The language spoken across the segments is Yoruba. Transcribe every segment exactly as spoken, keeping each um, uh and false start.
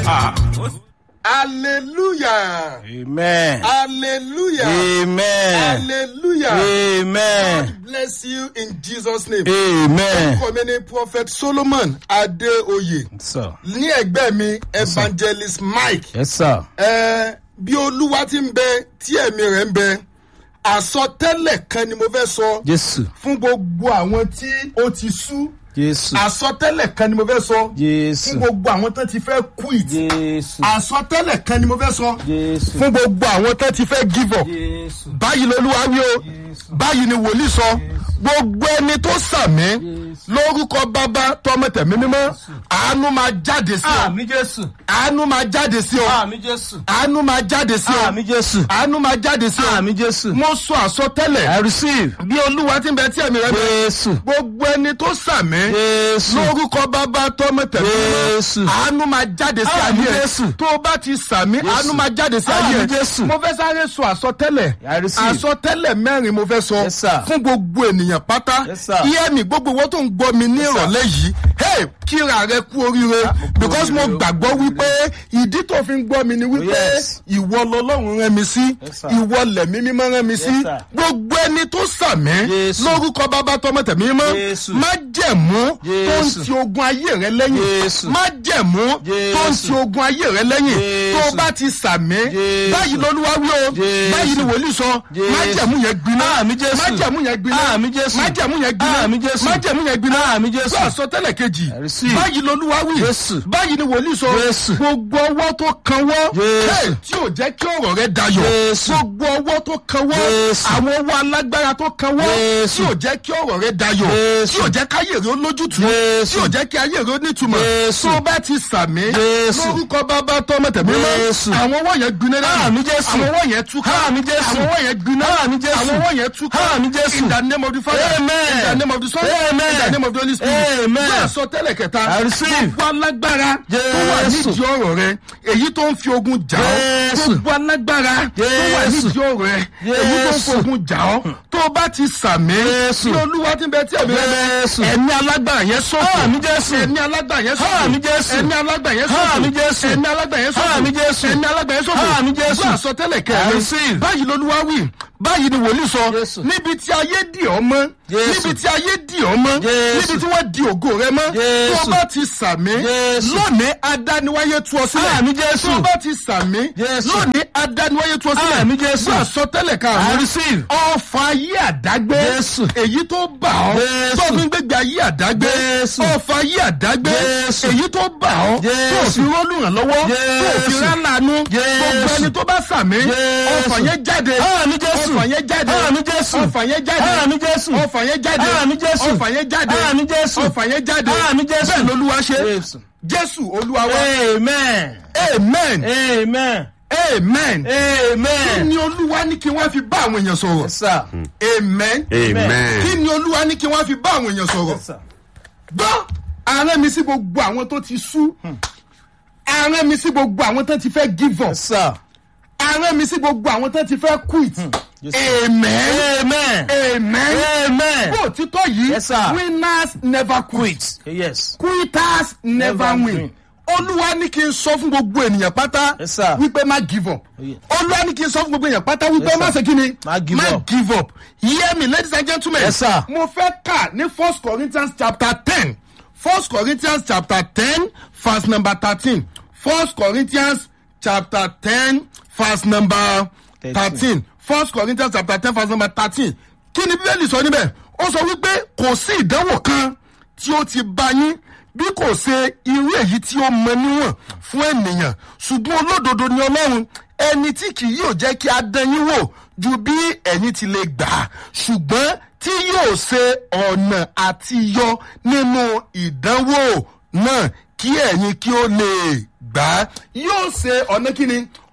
Hallelujah. Amen. Hallelujah. Amen. Hallelujah. Amen. God bless you in Jesus' name. Amen. Community Prophet Solomon Adeoye. Yes, sir. Ní ẹgbẹ́ mi, Evangelist Mike. Yes, sir. Ẹ bí Olúwa ti ń bẹ, tí ẹ̀mí rẹ̀ ń bẹ, àsọtẹ́lẹ̀ kan ni mo fẹ́ sọ Jésù. fún gbogbo àwọn tí ó ti sú. Jésù. Àsọtẹ́lẹ̀ kan ni mo fẹ́ sọ fún Jésù. gbogbo àwọn tó ti fẹ́ quit. Jésù. Àsọtẹ́lẹ̀ kan ni mo fẹ́ sọ Jésù. fún gbogbo àwọn tó ti fẹ́ give up. Jésù. Báyìí lolúwa wí o, báyìí ni wòlíì sọ, gbogbo ẹni tó sàmí lórúkọ bàbá tọmọ tẹ̀mí mímọ́, àánú máa jáde sí ọ. Àmín Jésù. Àánú máa jáde sí ọ. Àmín Jésù. Àánú máa jáde sí ọ. Àmín Jésù. Àánú máa jáde sí ọ. Àmín Jésù. Mo sọ àsọtẹ́lẹ̀ I receive. bí olúwa ti ń bẹ tí ẹ̀mí rẹ̀ bẹ. Jésù. Gbogbo ẹni tó sàmí Jésù. lórúkọ bàbá tọmọ tẹ̀mí mímọ́, Jésù. àánú máa jáde sí Àmín ayé Jésù. ẹ. Tó o bá ti sàmí, àánú máa jáde sí ayé Àmín ẹ. Jésù. Mo fẹ́ sáré sọ àsọtẹ́lẹ̀. I receive. Àsọtẹ́lẹ̀ mẹ́rin mo fẹ́ sọ Yes, sir. fún gbogbo ènìyàn pátá. Yes, sir. Iye mi gbogbo owó tó ń gbọ́ mi ní Yes, sir. ìrọ̀lẹ́ yìí. Hey, kíra rẹ kú oríire kú because mo oríire o. gbàgbọ́ wípé ìdí tó fi ń gbọ́ mi ni wípé Yes. ìwọ lọ́lọ́run rán mi sí, Yes, sir. ìwọ lẹ̀mí mímọ́ rán mi sí. Yes, sir. Gbogbo ẹni tó sàmí Jésù. lórúkọ bàbá tọmọ tẹ̀mí mímọ́, Jésù. má jẹ̀mú tó ń Jésù. ti ogun ayé rẹ lẹ́yìn. Jésù. Má jẹ̀mú tó ń Jésù. ti ogun ayé rẹ lẹ́yìn. Jésù. Tó o bá ti sàmí, Jésù. báyìí lolúwa wí o, Jésù. báyìí ni wòlíì sọ, Jésù. má jẹ̀mú yẹn gbiná. Àmín Jésù. Má jẹ̀mú yẹn gbiná. Àmín Jésù. Má jẹ̀mú yẹn gbiná. Àmín Jésù. Má jẹ̀mú yẹn gbiná. Àmín Jésù. Gbọ́ àsọtẹ́lẹ̀ kejì. I receive. Báyìí lolúwa wí. Jésù. Báyìí ni wòlíì sọ. Jésù. Gbogbo ọwọ́ tó kanwọ́. Jésù. Hey, tí ò jẹ́ kí ọ̀rọ̀ rẹ dayọ̀. Jésù. Gbogbo ọwọ́ tó kanwọ́. Jésù. Àwọn ọwọ́ alágbára tó kanwọ́. Jésù. Tí ò jẹ́ kí ọ̀rọ̀ rẹ dayọ̀. Jésù. Tí ò jẹ́ káyé rẹ ó lójútùú. Jésù. Tí ò jẹ́ kí ayé rẹ ó nítumọ̀. Jésù. Tó bá ti sàmí. Jésù. Lórúkọ bàbá tọmọ tẹ̀mí mọ́. Jésù. Àwọn ọwọ́ yẹn gbiná dànù. Àmín Jésù. Àwọn ọwọ́ yẹn túká. Àmín Jésù. Àwọn ọwọ́ yẹn gbiná. Àmín Jésù. Àwọn ọwọ́ yẹn túká. Àmín Jésù. In the name of the Father. Amen. In the name of the Son. Amen. In the name of the Holy Spirit. Amen. Bá a sọ tẹ́lẹ̀ kẹta. I receive. Gbogbo alágbára tó wà Jésù. nídìí ọ̀rọ̀ rẹ. Èyí tó ń fi ogun jà ọ́. Jésù. Gbogbo alágbára tó wà Jésù. nídìí ọ̀rọ̀ rẹ. Èyí tó ń fi Jésù. ogun jà ọ́. Tó o bá ti sàmí. Jésù. Tí Olúwa ti bẹ tí ẹ̀mí rẹ bẹ. Jésù. Ẹ̀mí alágbára yẹn sọ̀kò. Àmín Jésù. Ẹ̀mí alágbára yẹn sọ̀kò. Àmín Jésù. Ẹ̀mí alágbára yẹn sọ̀kò. Àmín Jésù. Ẹ̀mí alágbára yẹn sọ̀kò. Àmín Jésù. Ẹ̀mí alágbára yẹn sọ̀kò. Àmín Jésù. Gbọ́ àsọtẹ́lẹ̀ I kẹrin. receive. Báyìí lolúwa wí. Báyìí ni wòlíì sọ. Jésù. Níbi tí ayé dì ọ́ mọ́. Jésù. Níbi tí ayé dì ọ́ mọ́. Jésù. Níbi tí wọ́n di ògo rẹ mọ́. Jésù. Tó o bá ti sàmí. Jésù. Lónìí adániwáyé tú ọ sílẹ̀. Àmín Jésù. Tó o bá ti sàmí. Jésù. Lónìí adániwáyé tú ọ sílẹ̀. Àmín Jésù. Gbọ́ àsọtẹ́lẹ̀ I karùn-ún. receive. Ọfà ayé àdágbé. Jésù. Èyí tó bà ọ́. Jésù. Tó fi ń gbégbé ayé àdágbé. Jésù. Ọfà ayé àdágbé. Jésù. Èyí tó bà ọ́. Jésù. Tó fi rólùrànlọ́wọ́. Tó fi Jésù. rálànú. Jésù. Gbogbo ẹni tó bá sàmí. Jésù. Ọfà yẹn jáde. Àmín Jésù. Ọfà yẹn jáde. Àmín Jésù. Ọfà yẹn jáde. Àmín Jésù. Ọfà yẹn jáde. Àmín Jésù. Ọfà yẹn jáde. Àmín Jésù. Ọfà yẹn jáde. Àmín Jésù. Bẹ́ẹ̀ lolúwa ṣe. Jésù. Jésù olúwa wa. Amen. Amen. Amen. Amen. Kí Amen. ni olúwa ní kí wọ́n fi bá àwọn èèyàn sọ̀rọ̀? Yes, sir. Amen. Amen. Kí ni olúwa ní kí wọ́n fi bá àwọn èèyàn sọ̀rọ̀? Yes, sir. Gbọ́ ààrẹ mi sí gbogbo àwọn tó ti sú. Ààrẹ mi sí gbogbo àwọn tó ti fẹ́ give up. Yes, sir. Ààrẹ mi sí gbogbo àwọn tó ti fẹ́ quit. Yes, sir. Amen. Amen. Amen. Amen. Bó òtítọ́ yìí, Yes, sir. winners never quit. Yes. Quitters never Never win. win. Olúwa ní kí n sọ fún gbogbo ènìyàn pátá Yes, sir. wípé má give up. yeah. Olúwa ní kí n sọ fún gbogbo ènìyàn pátá wípé Yes, má sir. ṣe kí ni? Má give up. give up. Hear me, ladies and gentlemen. Yes, sir. Mo fẹ́ kà ní First Corinthians chapter ten. First Corinthians chapter ten verse number thirteen. First Corinthians chapter ten verse number thirteen. First Corinthians chapter ten verse number thirteen. Kí ni Bíbélì sọ níbẹ̀? Ó sọ wípé kò sí ìdánwò kan tí ó ti bá yín bí kò ṣe irú èyí tí ó mọ níwọ̀n fún ènìyàn, ṣùgbọ́n olódodo ni Ọlọ́run, ẹni tí kì yóò jẹ́ kí a dán yín wò ju bí ẹ̀yin ti lè gbà, ṣùgbọ́n tí yóò ṣe ọ̀nà àti yọ nínú ìdánwò náà kí ẹ̀yin kí ó lè gbà. Yóò ṣe ọ̀nà kíni?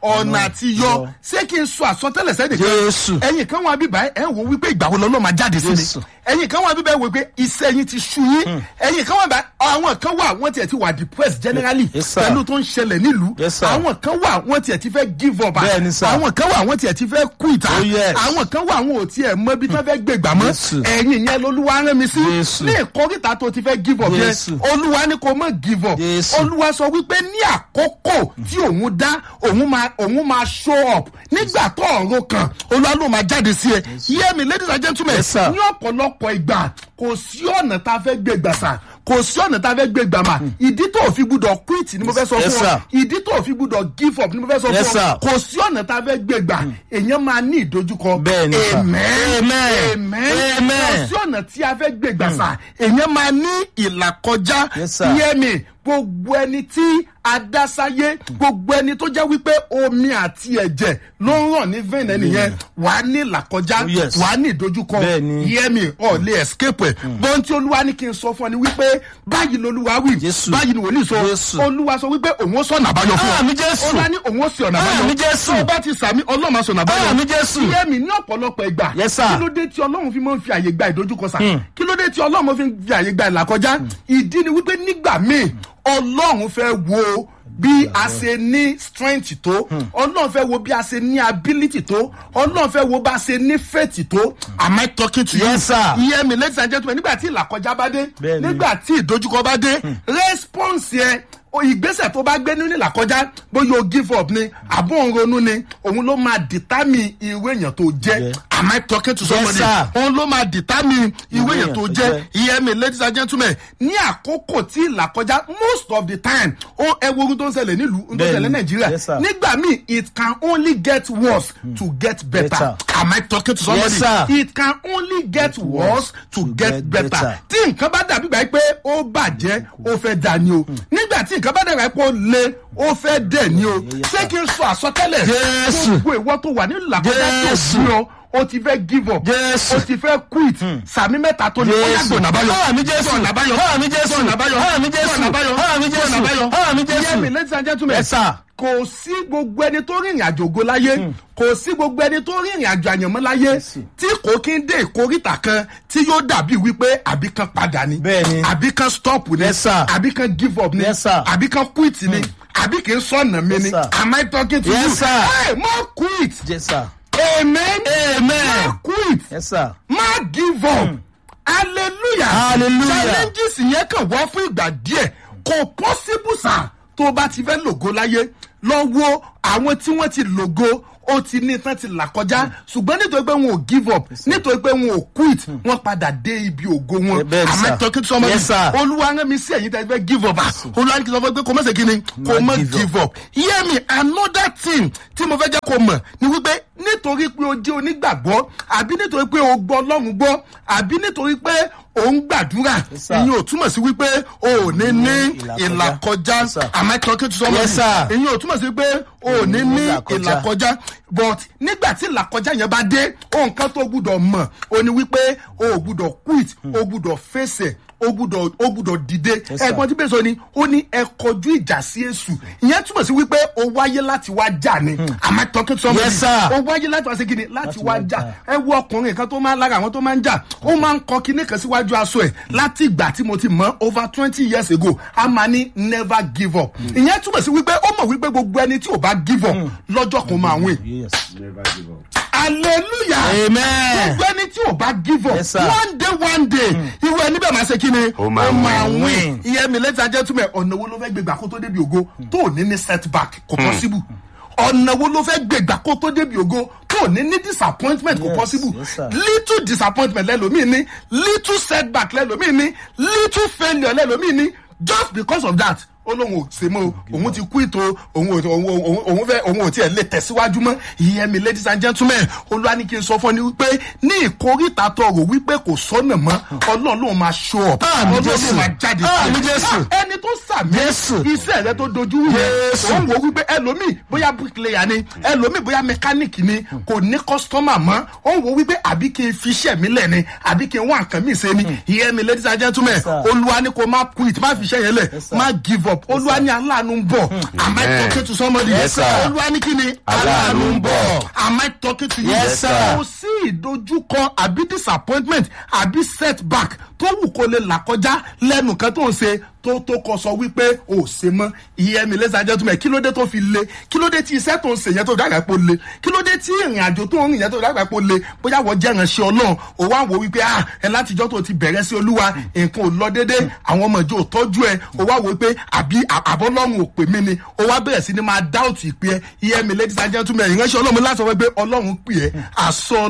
ọ̀nà àtiyọ ṣé kí n sọ àsọtẹ́lẹ̀ sẹ́dẹ̀ Jésù. kan ẹ̀yin kan wà bíbá ẹ̀ ń wo wípé ìgbà wo lọ́lọ́ máa jáde sí Jésù. ni ẹ̀yin kan wà bíbá ẹ̀ wò pé iṣẹ́ yín ti sú yín ẹ̀yin kan wà bá àwọn kan wà wọ́n tiẹ̀ ti wà depressed generally Yes, sir. pẹ̀lú tó ń ṣẹlẹ̀ nílùú Yes, sir. àwọn kan wà wọ́n tiẹ̀ ti fẹ́ give up Bẹ́ẹ̀ ni, sir. àwọn kan wà wọ́n tiẹ̀ ti fẹ́ quit Oh, yes. àwọn kan wà wọn ò tiẹ̀ mọ ibi tí wọ́n fẹ́ gbégbà mọ́ Jésù. ẹ̀yin yẹn lolúwa rán mi sí Jésù. ní ìkórìtà tó ti fẹ́ give up yẹn Jésù. olúwa ní kò mọ̀ give up Jésù. olúwa sọ wípé ní àkókò tí òun dá òun máa òun máa show up nígbà tó ọ̀run kan olúwa ló máa jáde sí ẹ hear me ladies and gentlemen Yes, sir. ní ọ̀pọ̀lọpọ̀ ìgbà kò sí ọ̀nà tá a fẹ́ gbé gbà sà kò sí ọ̀nà tá a fẹ́ gbé gbà mà ìdí tó o fi gbúdọ̀ quit ni mo fẹ́ sọ Yes, fún ọ sir. ìdí tó o fi gbúdọ̀ give up ni mo fẹ́ sọ Yes, fún ọ sir. kò sí ọ̀nà tá a fẹ́ gbé gbà èèyàn máa ní ìdojúkọ Bẹ́ẹ̀ ni, sir. amen Amen. amen Amen. kò sí ọ̀nà tí a fẹ́ gbé gbà sà èèyàn máa ní ìlàkọjá Yes, sir. hear me gbogbo ẹni tí adásáyé gbogbo ẹni tó jẹ́ wípé omi àti ẹ̀jẹ̀ ló ń ràn ní vein ẹnìyẹn wàá ní làkọjá Oh, yes. wàá ní ìdojúkọ Bẹ́ẹ̀ni. hear me ọ̀ lè escape ẹ̀ bọ́n tí olúwa ní kí n sọ fún ọ ni wípé báyìí lolúwa wí Jésù. báyìí ni wòlíì sọ Jésù. olúwa sọ wípé òun ó sọ̀nà àbáyọ fún ọ Àmín Jésù. olúwa ní òun ó sì ọ̀nà àbáyọ Àmín Jésù. tó o bá ti sàmì ọlọ́run máa sọ̀nà àbáyọ Àmín Jésù. hear me ní ọ̀pọ̀lọpọ̀ ìgbà Yes, sir. kí ló dé tí ọlọ́run fi máa ń fi àyè gba ìdojúkọ sà kí ló dé tí ọlọ́run fi ń fi àyè gba ìlàkọjá ìdí ni wípé nígbà míì ọlọ́run fẹ́ wo bí a ṣe ní strength tó ọlọ́run fẹ́ wo bí a ṣe ní ability tó ọlọ́run fẹ́ wo bá a ṣe ní faith tó am I talking to you Yes, sir. hear me ladies and gentlemen nígbà tí ìlàkọjá bá dé Bẹ́ẹ̀ni. nígbà tí ìdojúkọ bá dé response yẹn o ìgbésẹ̀ tó bá gbé nínú ìlàkọjá bóyá o give up ni àbọ̀ òun ronú ni òun ló máa determine irú èèyàn tó jẹ́ Yeah. am I talking to somebody sir. òun ló máa determine irú èèyàn tó jẹ́ jẹ́. hear me ladies and gentlemen ní àkókò tí ìlàkọjá most of the time ó ẹwọ ogun tó ń ṣẹlẹ̀ nílùú tó ń Bẹ́ẹ̀ni. ṣẹlẹ̀ nàìjíríà Yes, sir. nígbà míì it can only get worse to get better Better. am I talking to somebody Yes, sir. it can only get worse to get get better better. tí nǹkan bá dàbí gbà pé ó bàjẹ́ ó fẹ́ dà ní o nígbà tí nǹkan bá dàbí pé ó le ó fẹ́ dẹ̀ ní o Yes, ṣé sir. kí n sọ àsọtẹ́lẹ̀ Jésù. gbogbo ìwọ tó wà nínú làkọjá tó Jésù. bí ọ o ti fẹ́ give up Jésù. o ti fẹ́ quit sàmì mẹ́ta tó ní ọ̀nà Jésù. àbáyọ Àmín Jésù. ọ̀nà àbáyọ Àmín Jésù. ọ̀nà àbáyọ Àmín Jésù. ọ̀nà àbáyọ Àmín Jésù. ọ̀nà àbáyọ Àmín Jésù. hear me ladies and gentlemen Yes, sir. kò sí gbogbo ẹni tó rìnrìn àjò ògo láyé kò sí gbogbo ẹni tó rìnrìn àjò àyànmọ́ láyé tí kò kí ń dé ìkórìtà kan tí yóò dàbí wípé àbí kan padà ni Bẹ́ẹ̀ni. àbí kan stop ni Yes, sir. àbí kan give up ni Yes, sir. àbí kan quit ni àbí kì í sọ̀nà mi Yes, ni sir. am I talking to Yes, you sir. hey má quit Yes, sir. amen Amen. má quit Yes, sir. má give up hallelujah Hallelujah. challenges yẹn kàn wá fún ìgbà díẹ̀ kò possible sir tó o bá ti fẹ́ lògo láyé lọ wo àwọn tí wọ́n ti lògo ó ti ní tán ti là kọjá ṣùgbọ́n nítorí pé wọn ò give up nítorí pé wọn ò quit wọ́n padà dé ibi ògo wọn Bẹ́ẹ̀ ni, am I sir. talking to somebody Yes, sir. olúwa rán mi sí ẹ̀yin tẹ́ fẹ́ give up ah olúwa ní kí n sọ fún ẹ pé kò mọ̀ ṣe kí ni kò mọ̀ give up. give up hear me another thing tí mo fẹ́ jẹ́ kó mọ̀ ni wípé nítorí pé o jẹ́ onígbàgbọ́ àbí nítorí pé o gbọ́ ọlọ́run gbọ́ àbí nítorí pé o ń gbàdúrà Yes, sir. ìyẹn ò túmọ̀ sí wípé o ò ní ní ìlàkọjá. ìlàkọjá Yes, sir. am I talking to somebody Yes, sir. ìyẹn ò túmọ̀ sí pé o ò ní ní ìlàkọjá. ìlàkọjá but nígbà tí ìlàkọjá yẹn bá dé ohun kan tó gbúdọ̀ mọ̀ o ní wípé o ò gbúdọ̀ quit o gbúdọ̀ fèsì o gbúdọ̀ o gbúdọ̀ dìde Yes, sir. ẹ̀gbọ́n tí bẹ́ẹ̀ sọ ni ó ní ẹ kọjú ìjà sí èṣù ìyẹn túmọ̀ sí wípé o wáyé láti wá jà ni am I talking to somebody Yes, sir. o wáyé láti wá sí kíni láti Láti wá wá jà jà. ẹ wo ọkùnrin kan tó máa ń lára àwọn tó máa ń jà ó máa ń kọ kíní kan síwájú aṣọ ẹ láti ìgbà tí mo ti mọ̀ over twenty years ago a máa ní never give up ìyẹn túmọ̀ sí wípé ó mọ̀ wípé gbogbo ẹni tí ò bá give up lọ́jọ́ kan máa win Yes. hallelujah Amen. gbogbo ẹni tí ò bá give up Yes, sir. one day one day irú ẹni bẹ́ẹ̀ máa ṣe kí ni Ó máa win. win ìyẹn mi lẹ́tà jẹ́ túmọ̀ ọ̀nà wo ló fẹ́ gbégbà kó tó débi ògo tó ò ní ní setback kò possible ọ̀nà wo ló fẹ́ gbégbà kó tó débi ògo tó ò ní ní disappointment kò Yes, possible yes, sir. little disappointment lẹ́lòmíì ní little setback lẹ́lòmíì ní little failure lẹ́lòmíì ní just because of that ó lóun ò ṣe mọ́ o òun ti kú ìtò òun ò òun òun òun fẹ́ òun ò tiẹ̀ lè tẹ̀síwájú mọ́ ìyẹn mi ladies and gentlemen olúwa ní kí n sọ fún ọ ní wípé ní ìkórìtà tọrọ wípé kò sọ́nà mọ́ ọlọ́run lòun máa show up Àmín ọlọ́run Jésù. lòun máa jáde Àmín Jésù. ẹni tó sàmì Jésù. iṣẹ́ rẹ tó dojú rú yẹn Jésù. òun wò wípé ẹlòmíì bóyá bricklayer ni ẹlòmíì bóyá mechanic ni kò ní customer mọ́ òun wò wípé àbí kí n fi iṣẹ́ mi lẹ̀ ni àbí kí n wá nǹkan mi ṣe ni ìyẹn mi ladies and gentlemen Yes, sir. olúwa ní kò má quit má fi iṣẹ́ yẹn lẹ̀ Yes, sir. má give up up olúwa ní aláàánú ń bọ̀. Am I talking to somebody? Yes, sir. Olúwa ní kí ni? Aláàánú ń bọ̀. Am I talking to you? Yes, sir. Kò sí ìdojúkọ àbí disappointment àbí setback tó wù kó lè là kọjá lẹ́nu kan tó ń ṣe tó tó kọ sọ wípé ò ṣe mọ́. Ìyẹn mi lẹ́sà jẹ́ túmọ̀ kí ló dé tó fi le, kí ló dé tí iṣẹ́ tó ń ṣe yẹn tó dàgbà pò le, kí ló dé tí ìrìn àjò tó ń rìn yẹn tó dàgbà pò le. Bóyá wọ́n jẹ́ ìránṣẹ́ Ọlọ́run ò wá wò wípé ah ẹ látijọ́ tó ti bẹ̀rẹ̀ sí Olúwa nǹkan ò lọ dédé, àwọn ọmọ ìjọ ò tọ́jú ẹ, ò wá wò wípé àbí àbọ́lọ́run ò pè mí ni, ò wá bẹ̀rẹ̀ sí ni máa doubt ìpè ẹ. Ìyẹn mi lẹ́sà jẹ́ túmọ̀ ìránṣẹ́ Ọlọ́run láti sọ wípé Ọlọ́run pè ẹ́ àsọ